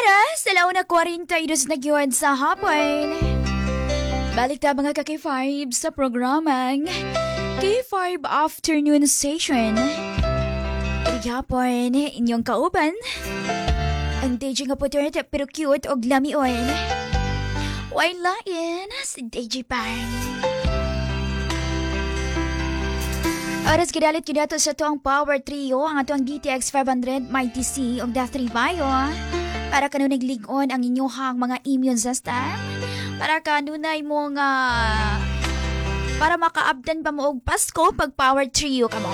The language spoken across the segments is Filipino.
Oras, 1:42 na gyud sa hapon. Balik ta mga ka-K5 sa programang K5 Afternoon Station. Hapon, inyong kauban. Ang DJ nga puter pero cute og lamion. Why lain si DJ Bang. Oras kidalit kidato sa tuang Power Trio ang atuang DTX 500 Mighty C og Death 3 Bio. Para kanunay ligon ang inyong mga immune system. Para kanunay mo nga para makaabdan pa mo og Pasko pag Power Trio ka mo.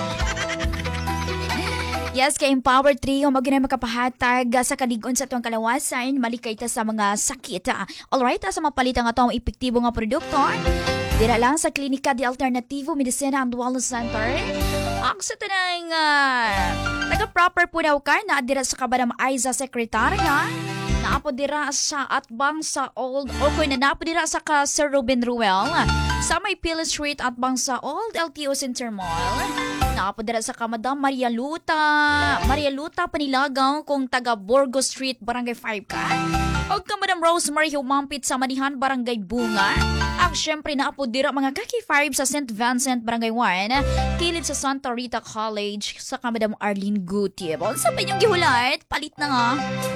Yes, kay Power Trio magunay makapahatag sa kaligon sa tuwang kalawasan, malikay ta sa mga sakit. Alright, sa mapalita nga itong epektibo nga produkto. Dira lang sa Klinika de Alternativo Medicina and Wellness Center. Ang sa tanang nag-proper po daw ka na dira sa Kabadam Aiza Sekretarya. Naapo dira sa Atbang sa Old okay na naapo dira sa ka Sir Ruben Ruel. Sa may Pila Street Atbang sa Old LTO Center Mall. Naapo dira sa Madam Maria Luta Panilagaw kung taga Borgo Street Barangay 5 ka. O ka Madam Rosemary Humampit sa Manihan Barangay Bunga. Ang syempre naapo dira mga kaki 5 sa St. Vincent Barangay 1. Kilid sa Santa Rita College sa Madam Arlene Gutierrez. Sa pinyong gihulat, palit na nga.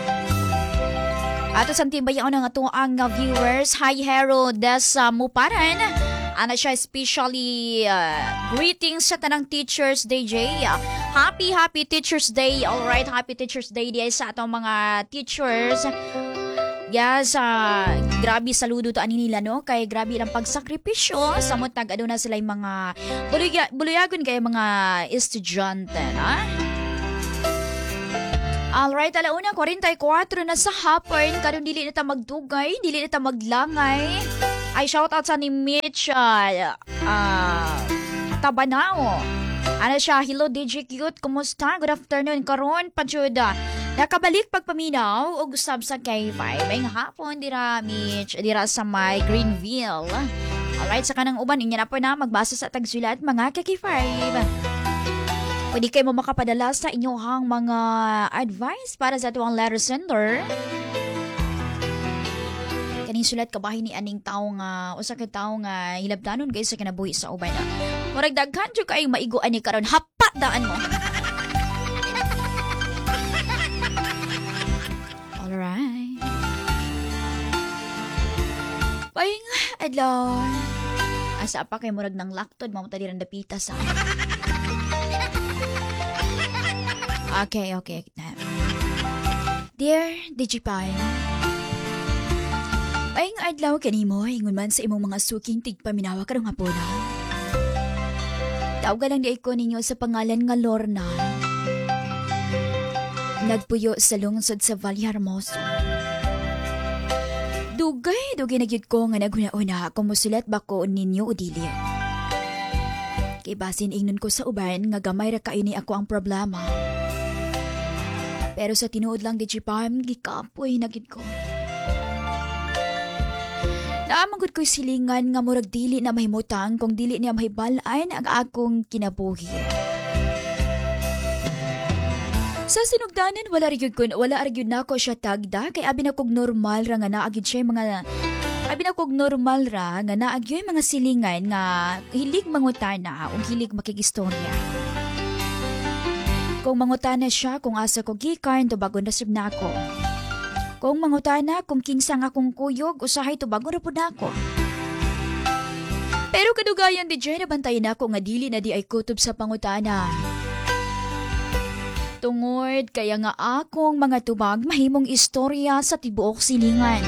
Ato sa timbayaon nga ito ang viewers. Hi Hero des Muparan. Ana siya especially greetings sa tanang Teachers Day, Jay. Happy Teachers Day. Alright, Happy Teachers Day di sa atong mga teachers. Yes, grabe saludo to ani nila no kay grabe lang pagsakripisyo sa mutag aduna sila yung mga buluyagon kay mga estudyante na. Alright, 1:44 na sa hapon. Karon dili na ta magdugay, dili na ta maglangay. Ay shout out sa ni Mitch Tabanao. Ano siya, hello DJ Cute, kumusta? Good afternoon. Karon pajuda. Nakabalik pagpaminaw og usab sa K5. Ay hapon dira Mitch, dira sa may Greenville. Alright, sa kanang uban inya na po na magbasa sa tagsulat mga K5. Pwede kayo mo makapadala sa inyong mga advice para sa tuwang letter sender. Kaning sulat kabahin ni aning tao nga, usa ka tao nga hilabdanon kayo sa kinabuhi sa uban na. Murag daghan jud kay maiguan ni karon hapat daan mo. Alright. Baying adlaw. Asa pa kay murag nang laktod mamuta diran dapita sa. Okay. Dear Digipay, ayong adlaw kanimo, ingon man sa imong mga suking tigpaminawa karong hapon. Tawagan lang di ko ninyo sa pangalan nga Lorna. Nagpuyo sa lungsod sa Valle Hermoso. Dugay na gyud ko nga naghuna-una kung musulat ba ko ninyo o dili. Kay basin ingnon ko sa uban nga gamay ra kaini ako ang problema. Pero sa tinuod lang di Jipam, gikapoy na gid ko. Naamangod ko'y silingan nga murag dili na mahimutang kung dili niya mahibalaan ang akong kinabuhi. Sa sinugdanan, wala aryod na ako siya tagda, kay abi na kog normal ra nga naagid siya mga... Abi na kog normal ra nga naagyoy mga silingan nga hilig mangutana o hilig makigistorya. Kung mangutana siya kung asa ko gikan, tubago na sib na ako. Kung mangutana kung kinsa nga akong kuyog, usahay tubago na po na ako. Pero kadugayan di dyan, nabantayan ako nga dili na di ay kutob sa pangutana. Tungod kaya nga akong mga tubag mahimong istorya sa tibuok silingan.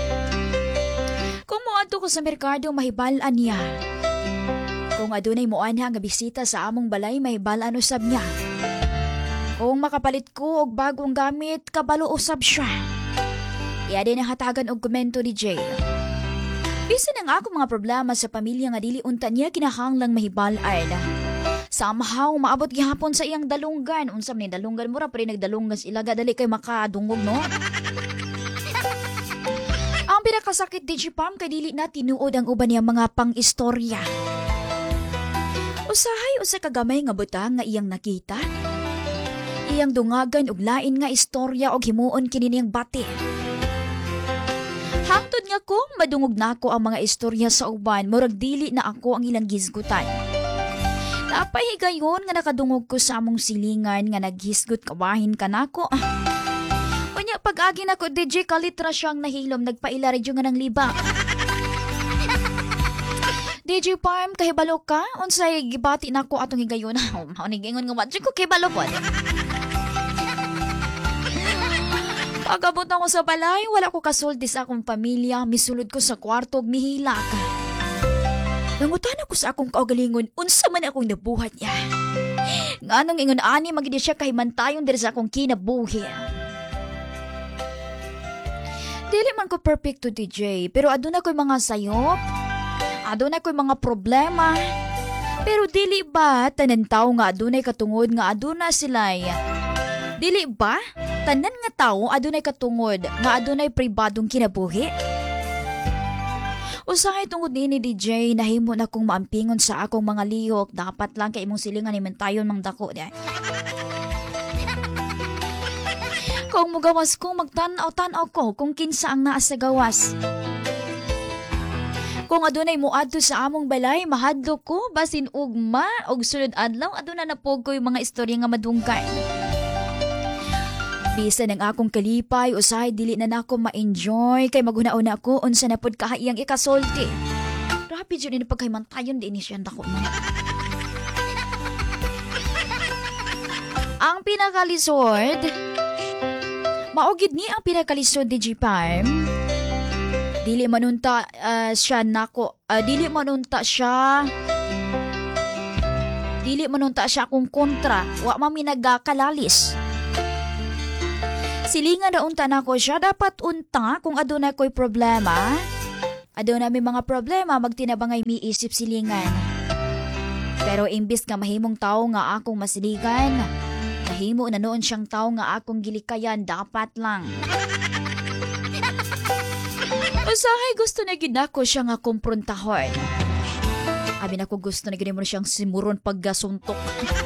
Kung moadto ko sa merkado, mahibalan niya. Kung adunay moana nga bisita sa among balay, mahibalan usab niya. Kung makapalit ko og bagong gamit, kabalo usab siya. Iya din hatagan og komento ni Jay. Bisan ang ako mga problema sa pamilya nga dili unta niya kinahanglang mahibalan. Somehow maabot gihapon sa iyang dalunggan. Unsam ni dalunggan mura pa rin nagdalunggan sila dali kay makadungog no. Ang pinakasakit di Jipam kay dili na tinuod ang uban niya mga pang-istorya. Usahay usa ka gamay nga butang nga iyang nakita. Iyang dungagan og lain nga istorya og himuon kini niyang bati. Hangtod nga kung madungog na ako ang mga istorya sa uban, murag dili na ako ang ilang gisgutan. Napahigayon nga nakadungog ko sa among silingan nga naghisgot kawahin ka nako. Unya pag-agi nako DJ kalitra siyang nahilom nagpaila radyo nga ng libak. DJ Parm kahibalo ka unsay gibati nako atong higayon. Mao ni gingon nga madyo ko kahibalo pod. Pagabot ako sa balay, wala ko kasulti sa akong pamilya, misulod ko sa kwarto ug mihilak. Nangutan ako sa akong kaugalingon, unsa man akong nabuhat niya. Nganong ingon ani magidi siya kahimantayon diri sa akong kinabuhi. Dili man ko perfecto DJ, pero aduna ko'y mga sayop, aduna ko'y mga problema. Pero dili ba tanan tawo nga adunay katungod nga aduna silay? Dili ba? Tanan nga tao adunay katungod nga adunay pribadong kinabuhi. Usahay tungod ni DJ nahimo na kong maampingon sa akong mga lihok, dapat lang kay imong silingan ni mentayon mang dako di. Kung mugawas ko magtan-aw ko kung kinsa ang naa sa gawas. Kung adunay moadto sa among balay, mahadlok ko basin ugma og sulod adlaw aduna na pog ko yung mga istorya nga madungkay. Bisan ang akong kalipay, usahay dili na nako ma-enjoy kay maghuna-una ako unsa na pod kahayang ikasulti. Grabe jud ni pagkaymantayon din ni siya dako na. Ang pinakalisod, maugid ni ang pinakalisod DJ Parm. Dili manunta siya nako, dili manunta siya akong kontra, wa man minagakalalis. Silingan na unta na ko siya, dapat unta kung aduna ko'y problema. Aduna may mga problema, magtinabangay miisip silingan. Pero imbis nga mahimong tao nga akong masiligan, mahimo na noon siyang tao nga akong gilikayan, dapat lang. Usahay gusto na ginako siya nga komprontahon. Abi na ko gusto na ginimo siyang simuron paggasuntok.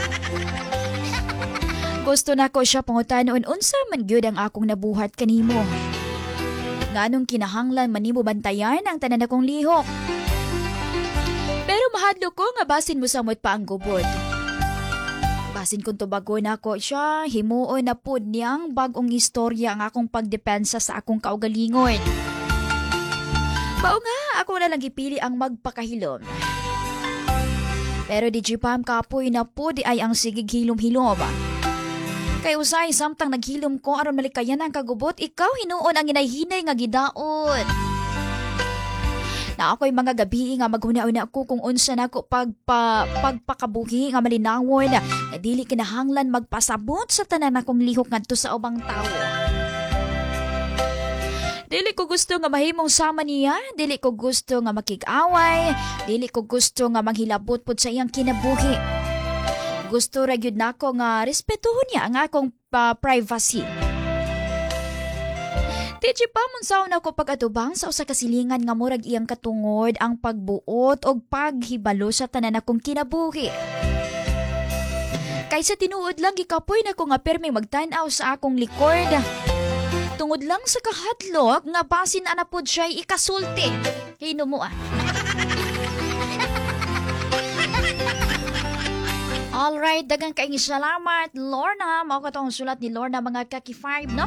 Gusto na ko siya pangutanon unsa man gyud ang akong nabuhat kanimo. Nganong kinahanglan manimo bantayan ang tanan akong lihok. Pero mahadlo ko nga basin mo samot pa ang gubod. Basin kung tubago na ko siya, himuon na pod niyang bagong istorya ang akong pagdepensa sa akong kaugalingon. Bao nga, ako na lang gipili ang magpakahilom. Pero di Pam kapoy na pod ay ang sigig hilom-hilom. Kay usay samtang naghilom ko aron malikayan ang kagubot, ikaw hinuon ang hinay-hinay nga gidaot. Na ako'y mga gabi nga maghuna-una ko kung unsa nako pagpakabuhi nga malinawon na dili kinahanglan magpasabot sa tanan akong lihok ngadto sa ubang tawo. Dili ko gusto nga mahimong sama niya, dili ko gusto nga makig-away, dili ko gusto nga manghilabot pud sa iyang kinabuhi. Gusto ra gyud nako nga respetuhon niya ang akong privacy. Techi pa munsaw na ko pag-atubang sa usa ka silingan nga murag iyang katungod ang pagbuot og paghibalo sa tanan akong kinabuhi. Kaysa tinuod lang gikapoy na ko nga permi magtan-aw sa akong likod. Tungod lang sa kahadlok nga basin ana pod siya ikasulti. Hino mo ah. Alright, dagang kaing salamat, Lorna. Mao ka tong sulat ni Lorna mga kaki-5, no?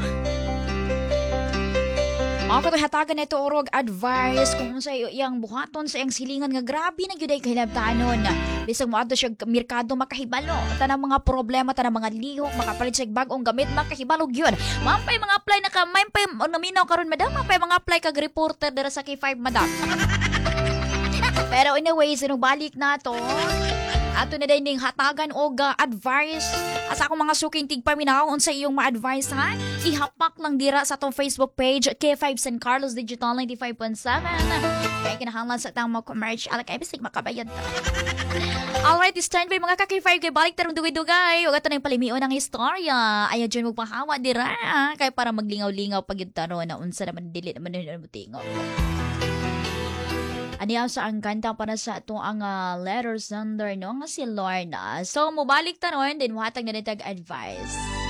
Mao ka to hatagan ito orog advice kung sa iyang buhaton sa iyang silingan nga grabe na gyud ay kahilabtanon. Bisag mo adto siya merkado makahibalo. Tanang mga problema, tanang mga lihok, makapalit siya bagong gamit, makahibalo gyud. Mampay mga apply na ka, mampay naminaw karon madam, mampay mga apply kag reporter dira sa K5 madam. Pero anyway, sinubalik na to. Ato na din hatagan og advice asa akong mga suking tigpaminaw sa iyong ma-advice ha. Ihapak lang dira sa atong Facebook page K5 San Carlos Digital 95.7. Kaya kinahanglan sa tang mga commercial kay bisig makabayad ta. Alright, it's time by mga ka-K5 kay balik tarong dugay-dugay ug ato nang palimion ang istorya. Aya jud mo pahawa dira kay para maglingaw-lingaw pag taron na unsa naman dili naman mo tingaw. Aniya sa ang kanta para sa ito ang letter sender no nga si Lorna. So, mubalik tanon, din muhatag na nitag advice.